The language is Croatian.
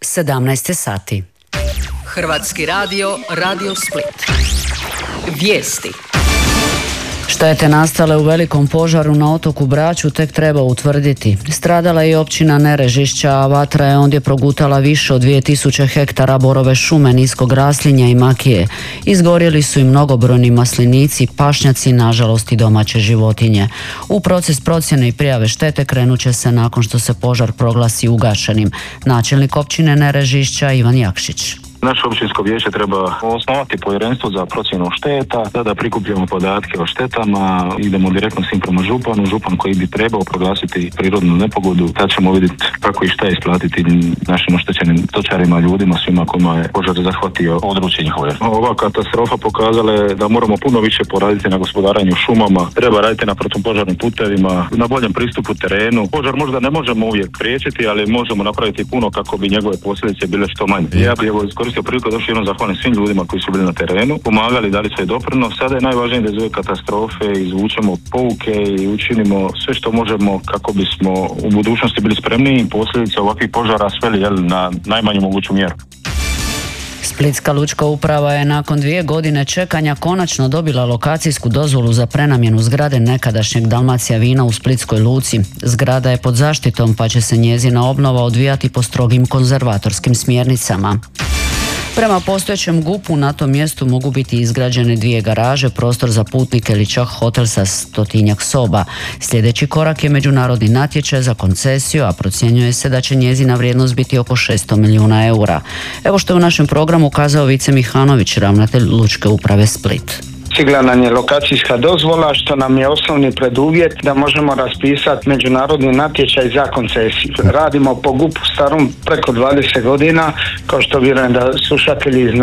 17 sati. Hrvatski radio, Radio Split. Vijesti. Štete nastale u velikom požaru na otoku Braču tek treba utvrditi. Stradala je i općina Nerežišća, a vatra je ondje progutala više od 2000 hektara borove šume, niskog raslinja i makije. Izgorjeli su i mnogobrojni maslinici, pašnjaci, nažalost i domaće životinje. U proces procjene i prijave štete krenut će se nakon što se požar proglasi ugašenim. Načelnik općine Nerežišća Ivan Jakšić. Naše općinsko vijeće treba osnovati povjerenstvo za procjenu šteta, tada prikupljamo podatke o štetama, idemo direktno s njim prema župan koji bi trebao proglasiti prirodnu nepogodu, tad ćemo vidjeti kako i šta isplatiti našim oštećenim stočarima, ljudima, svima kojima je požar zahvatio područje njihove. Ova katastrofa pokazala je da moramo puno više poraditi na gospodarenju šumama, treba raditi na protupožarnim putevima, na boljem pristupu terenu. Požar možda ne možemo uvijek priječiti, ali možemo napraviti puno kako bi njegove posljedice bile što manje. Ja bih iskoristio priliku da još jednom zahvalim svim ljudima koji su bili na terenu, pomagali, dali svoj doprinos. Sada je najvažnije da iz ove katastrofe izvučemo pouke i učinimo sve što možemo kako bismo u budućnosti bili spremniji i posljedice ovakvih požara sveli na najmanju moguću mjeru. Splitska lučka uprava je nakon 2 godine čekanja konačno dobila lokacijsku dozvolu za prenamjenu zgrade nekadašnjeg Dalmacija vina u Splitskoj luci. Zgrada je pod zaštitom pa će se njezina obnova odvijati po strogim konzervatorskim smjernicama. Prema postojećem GUP-u na tom mjestu mogu biti izgrađene 2 garaže, prostor za putnike ili čak hotel sa 100-tinjak soba. Sljedeći korak je međunarodni natječaj za koncesiju, a procjenjuje se da će njezina vrijednost biti oko 600 milijuna eura. Evo što je u našem programu kazao Vice Mihanović, ravnatelj Lučke uprave Split. Stigla nam je lokacijska dozvola, što nam je osnovni preduvjet da možemo raspisati međunarodni natječaj za koncesiju. Radimo po GUP-u starom preko 20 godina, kao što vjerujem da slušatelji znaju.